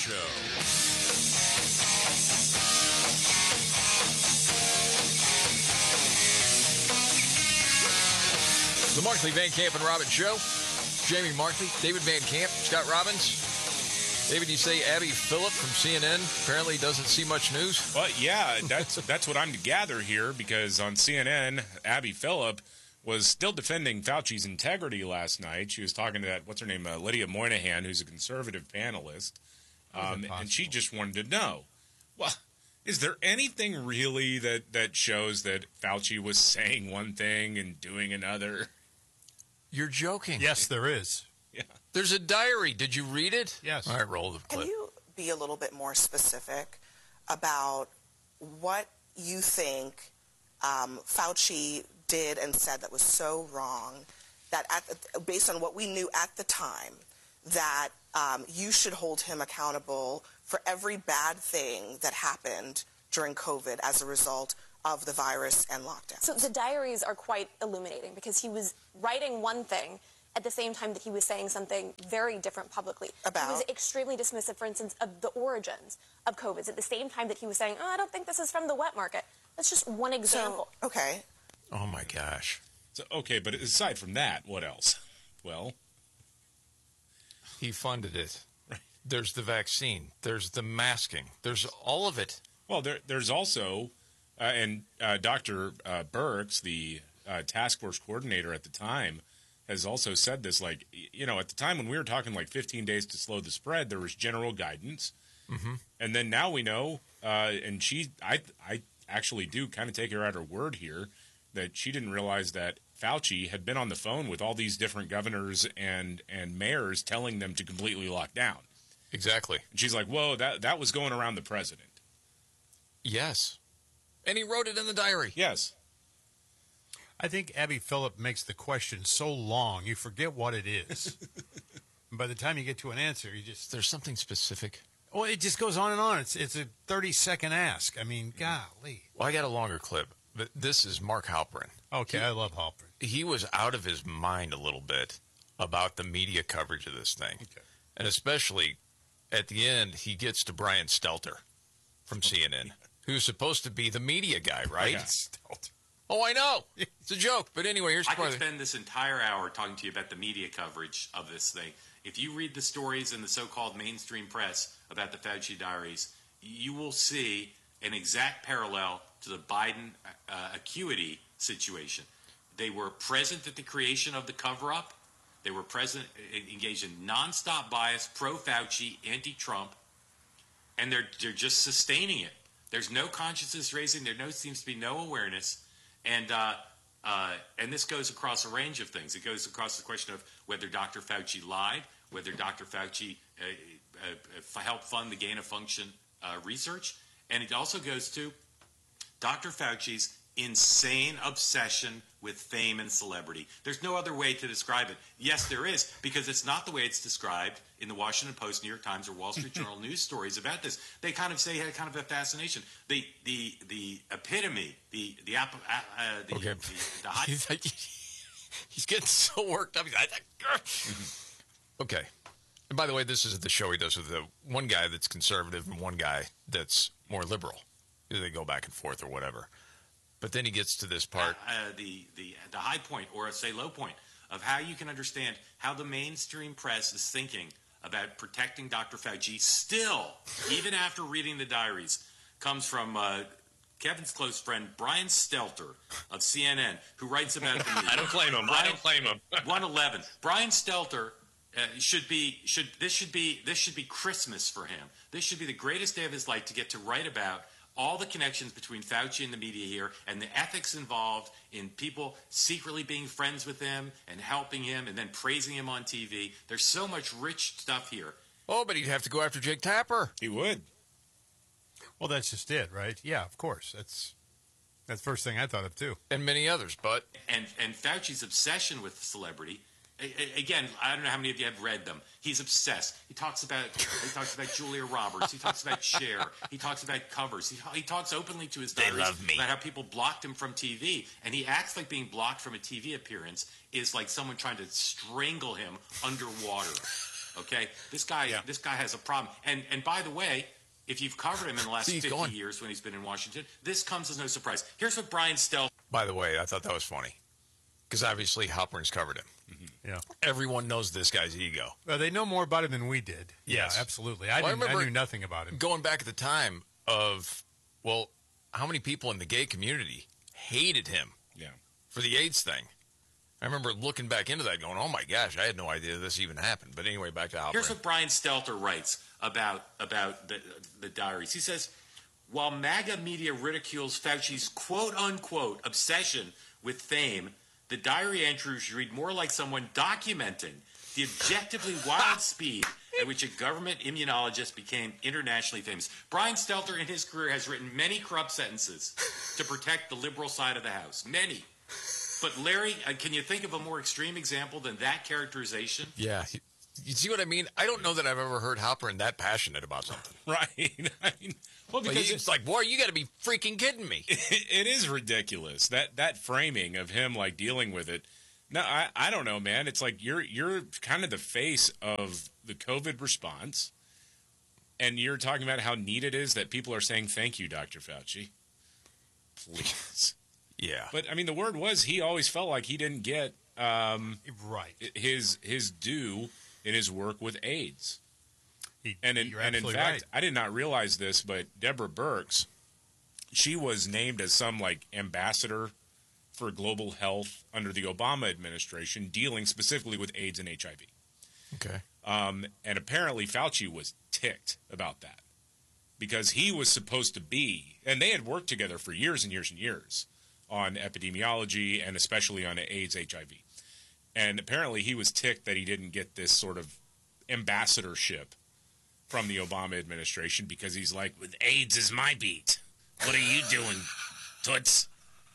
Show. The Markley, Van Camp, and Robbins Show. Jamie Markley, David Van Camp, Scott Robbins. David, you say Abby Phillip from CNN apparently doesn't see much news? Well, yeah, that's what I'm to gather here, because on CNN, Abby Phillip was still defending Fauci's integrity last night. She was talking to that, what's her name, Lydia Moynihan, who's a conservative panelist, and she just wanted to know, well, is there anything really that shows that Fauci was saying one thing and doing another? You're joking. Yes, there is. Yeah. There's a diary. Did you read it? Yes. All right, roll the clip. Can you be a little bit more specific about what you think Fauci did and said that was so wrong, that based on what we knew at the time, that you should hold him accountable for every bad thing that happened during COVID as a result of the virus and lockdown? So the diaries are quite illuminating, because he was writing one thing at the same time that he was saying something very different publicly. About? He was extremely dismissive, for instance, of the origins of COVID, at the same time that he was saying, I don't think this is from the wet market. That's just one example. So, okay. Oh, my gosh. So, okay, but aside from that, what else? Well, He funded it. There's the vaccine. There's the masking. There's all of it. well, there's also, and Dr. Birx, the task force coordinator at the time, has also said this, like, you know, at the time when we were talking like 15 days to slow the spread, there was general guidance. Mm-hmm. And then now we know, and I actually do kind of take her at her word here, that she didn't realize that Fauci had been on the phone with all these different governors and mayors telling them to completely lock down. Exactly. And she's like, whoa, that was going around the president. Yes. And he wrote it in the diary. Yes. I think Abby Phillip makes the question so long, you forget what it is. And by the time you get to an answer, you just... There's something specific. Well, it just goes on and on. It's a 30-second ask. I mean, golly. Well, I got a longer clip. But this is Mark Halperin. Okay, I love Halperin. He was out of his mind a little bit about the media coverage of this thing. Okay. And especially at the end, he gets to Brian Stelter from CNN, who's supposed to be the media guy, right? Yeah. Stelter. Oh, I know. It's a joke. But anyway, here's I part could of it. spend this entire hour talking to you about the media coverage of this thing. If you read the stories in the so-called mainstream press about the Fauci diaries, you will see an exact parallel to the Biden acuity situation. They were present at the creation of the cover-up. They were present, engaged in nonstop bias, pro-Fauci, anti-Trump, and they're just sustaining it. There's no consciousness raising. There seems to be no awareness, and this goes across a range of things. It goes across the question of whether Dr. Fauci lied, whether Dr. Fauci helped fund the gain-of-function research, and it also goes to Dr. Fauci's insane obsession with fame and celebrity. There's no other way to describe it. Yes, there is, because it's not the way it's described in the Washington Post, New York Times, or Wall Street Journal news stories about this. They kind of say he had kind of a fascination. The epitome, the high. He's getting so worked up. Okay. And by the way, this is the show he does with the one guy that's conservative and one guy that's more liberal. They go back and forth or whatever. But then he gets to this part. The high point, or say low point, of how you can understand how the mainstream press is thinking about protecting Dr. Fauci still, even after reading the diaries, comes from Kevin's close friend, Brian Stelter of CNN, who writes about the media. I don't claim him. 111. Brian Stelter this should be Christmas for him. This should be the greatest day of his life to get to write about all the connections between Fauci and the media here, and the ethics involved in people secretly being friends with him and helping him and then praising him on TV. There's so much rich stuff here. Oh, but he'd have to go after Jake Tapper. He would. Well, that's just it, right? Yeah, of course. That's the first thing I thought of, too. And many others, but... And Fauci's obsession with celebrity... Again, I don't know how many of you have read them. He's obsessed. He talks about Julia Roberts. He talks about Cher. He talks about covers. He talks openly to his diaries about how people blocked him from TV, and he acts like being blocked from a TV appearance is like someone trying to strangle him underwater. Okay, this guy has a problem. And by the way, if you've covered him in the last 50 years when he's been in Washington, this comes as no surprise. Here's what Brian Stelter. By the way, I thought that was funny because obviously Halpern's covered him. Yeah. Everyone knows this guy's ego. Well, they know more about him than we did. Yes. Yeah, absolutely. I remember knew nothing about him. Going back at the time of, well, how many people in the gay community hated him for the AIDS thing? I remember looking back into that going, oh, my gosh, I had no idea this even happened. But anyway, back to Halpern. Here's what Brian Stelter writes about the diaries. He says, while MAGA media ridicules Fauci's quote-unquote obsession with fame, the diary entries read more like someone documenting the objectively wild speed at which a government immunologist became internationally famous. Brian Stelter in his career has written many corrupt sentences to protect the liberal side of the House. Many. But Larry, can you think of a more extreme example than that characterization? Yeah. You see what I mean? I don't know that I've ever heard Halpern that passionate about something. Right. I mean, well, because it's like, boy, you got to be freaking kidding me. It is ridiculous, that framing of him like dealing with it. No, I don't know, man. It's like you're kind of the face of the COVID response, and you're talking about how neat it is that people are saying thank you, Dr. Fauci. Please. Yeah. But I mean, the word was he always felt like he didn't get his due in his work with AIDS. And in fact, right. I did not realize this, but Deborah Birx, she was named as some like ambassador for global health under the Obama administration, dealing specifically with AIDS and HIV. Okay. And apparently Fauci was ticked about that because he was supposed to be, and they had worked together for years and years and years on epidemiology and especially on AIDS, HIV. And apparently he was ticked that he didn't get this sort of ambassadorship from the Obama administration because he's like, with AIDS is my beat. What are you doing, Toots?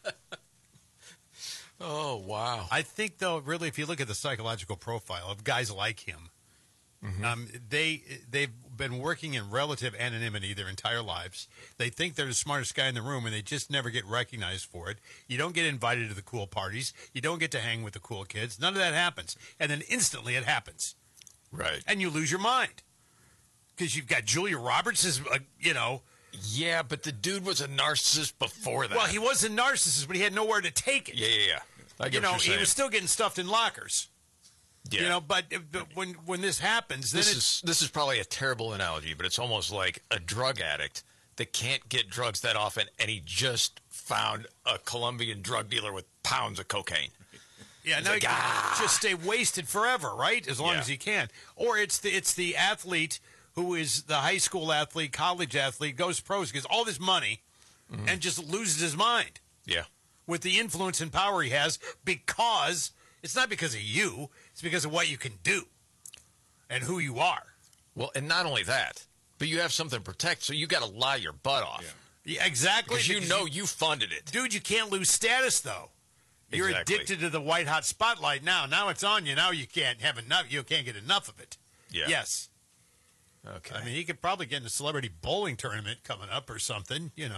Oh, wow. I think, though, really, if you look at the psychological profile of guys like him, they've been working in relative anonymity their entire lives. They think they're the smartest guy in the room, and they just never get recognized for it. You don't get invited to the cool parties. You don't get to hang with the cool kids. None of that happens. And then instantly it happens. Right. And you lose your mind. Because you've got Julia Roberts as, Yeah, but the dude was a narcissist before that. Well, he was a narcissist, but he had nowhere to take it. Yeah. I get what you're saying. He was still getting stuffed in lockers. Yeah. But when this happens, then this is probably a terrible analogy, but it's almost like a drug addict that can't get drugs that often, and he just found a Colombian drug dealer with pounds of cocaine. Yeah, now he can just stay wasted forever, right? As long as he can. Or it's the athlete who is the high school athlete, college athlete, goes pros, gets all this money, and just loses his mind. Yeah. With the influence and power he has, because it's not because of you, it's because of what you can do and who you are. Well, and not only that, but you have something to protect, so you got to lie your butt off. Yeah, exactly. Because you funded it. Dude, you can't lose status, though. You're addicted to the white-hot spotlight now. Now it's on you. Now you can't have enough. You can't get enough of it. Yeah. Yes. Okay. I mean, he could probably get in a celebrity bowling tournament coming up or something, Do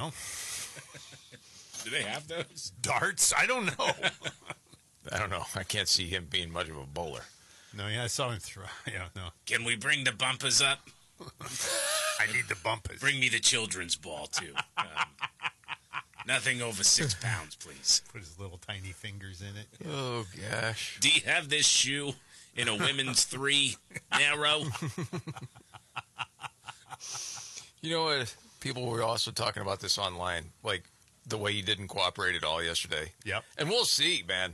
they have those? Darts? I don't know. I don't know. I can't see him being much of a bowler. No, I saw him throw. Yeah, no. Can we bring the bumpers up? I need the bumpers. Bring me the children's ball, too. Nothing over 6 pounds, please. Put his little tiny fingers in it. Oh, gosh. Do you have this shoe in a women's 3 narrow? You know what? People were also talking about this online, like the way he didn't cooperate at all yesterday. Yep. And we'll see, man.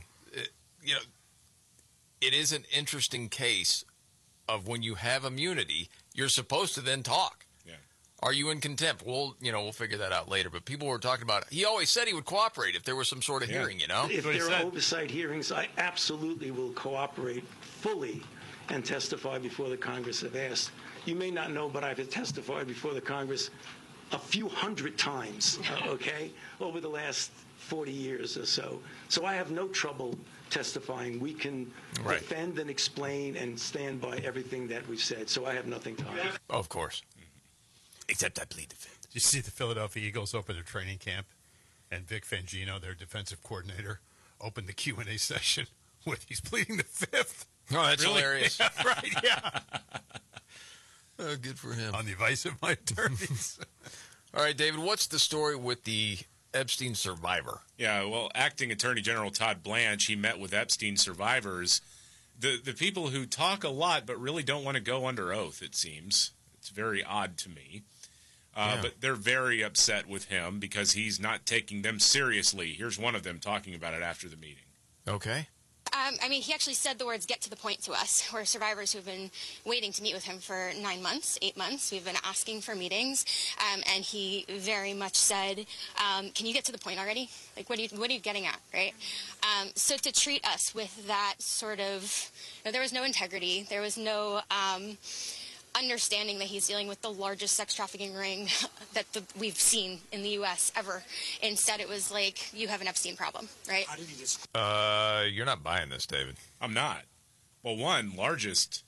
It is an interesting case of when you have immunity, you're supposed to then talk. Yeah. Are you in contempt? We'll figure that out later. But people were talking about, he always said he would cooperate if there was some sort of hearing, If there are oversight hearings, I absolutely will cooperate fully and testify before the Congress if asked. You may not know, but I've testified before the Congress a few hundred times, over the last 40 years or so. So I have no trouble testifying. We can defend and explain and stand by everything that we've said. So I have nothing to hide. Of course. Except I plead the fifth. Did you see the Philadelphia Eagles open their training camp, and Vic Fangino, their defensive coordinator, opened the Q&A session He's pleading the fifth. Oh, that's Really? hilarious. Yeah, right, yeah. Good for him. On the advice of my attorneys. All right, David, what's the story with the Epstein survivor? Yeah, well, acting Attorney General Todd Blanche, he met with Epstein survivors, the people who talk a lot but really don't want to go under oath, it seems. It's very odd to me. But they're very upset with him because he's not taking them seriously. Here's one of them talking about it after the meeting. Okay. I mean, he actually said the words, "get to the point" to us. We're survivors who've been waiting to meet with him for 9 months, 8 months. We've been asking for meetings, and he very much said, can you get to the point already? Like, what are you getting at, right? So to treat us with that sort of, there was no integrity. There was no understanding that he's dealing with the largest sex trafficking ring that we've seen in the U.S. ever. Instead, it was like, you have an Epstein problem, right? How did you You're not buying this, David. I'm not. Well, largest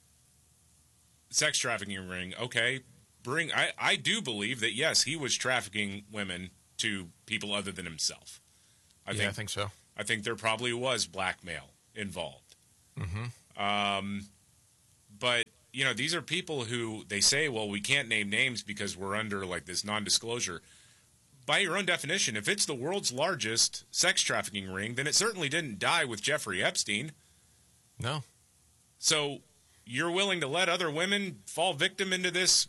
sex trafficking ring. Okay, I do believe that, yes, he was trafficking women to people other than himself. I think so. I think there probably was blackmail involved. But, these are people who they say, well, we can't name names because we're under like this non-disclosure. By your own definition, if it's the world's largest sex trafficking ring, then it certainly didn't die with Jeffrey Epstein. No. So you're willing to let other women fall victim into this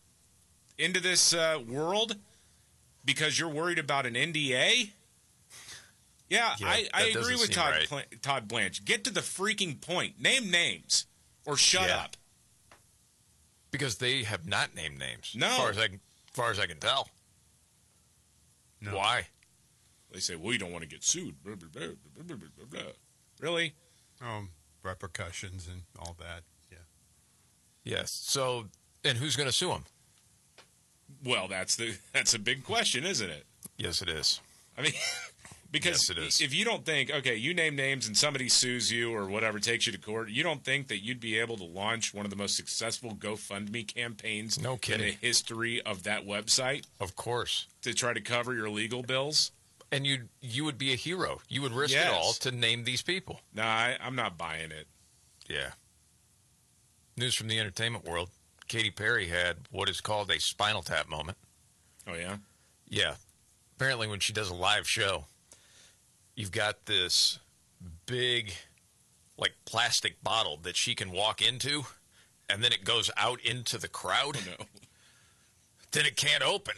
world because you're worried about an NDA? Yeah, I agree with Todd Blanche. Get to the freaking point. Name names or shut up. Because they have not named names. No. As far as I can tell. No. Why? They say, well, you don't want to get sued. Blah, blah, blah, blah, blah, blah, blah. Really? Repercussions and all that. Yeah. Yes. So, and who's going to sue him? Well, that's a big question, isn't it? Yes, it is. I mean, because yes, it is. If you don't think, okay, you name names and somebody sues you or whatever, takes you to court, you don't think that you'd be able to launch one of the most successful GoFundMe campaigns no kidding. in the history of that website? Of course. To try to cover your legal bills? And you would be a hero. You would risk it all to name these people. No, I'm not buying it. Yeah. News from the entertainment world. Katy Perry had what is called a Spinal Tap moment. Oh, yeah? Yeah. Apparently when she does a live show, you've got this big, like, plastic bottle that she can walk into, and then it goes out into the crowd. Oh, no. Then it can't open.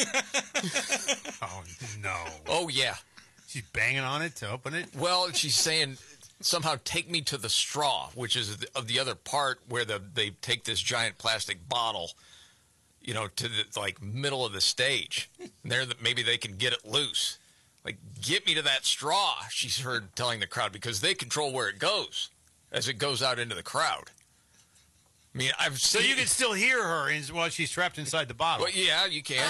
Oh, no. Oh, yeah. She's banging on it to open it? Well, she's saying, somehow take me to the straw, which is the other part where they take this giant plastic bottle, to the, like, middle of the stage. And there, maybe they can get it loose. Like, get me to that straw, she's heard telling the crowd, because they control where it goes as it goes out into the crowd. I mean, So you can still hear her while she's trapped inside the bottle. Well, yeah, you can.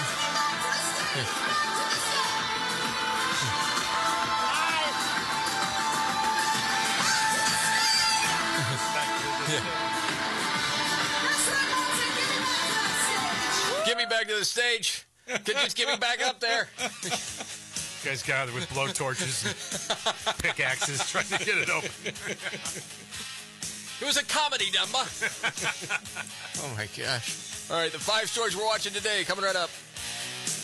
Get me back to the stage. Just get me back up there. You guys gathered with blowtorches and pickaxes trying to get it open. It was a comedy number. Oh, my gosh. All right, the 5 stories we're watching today coming right up.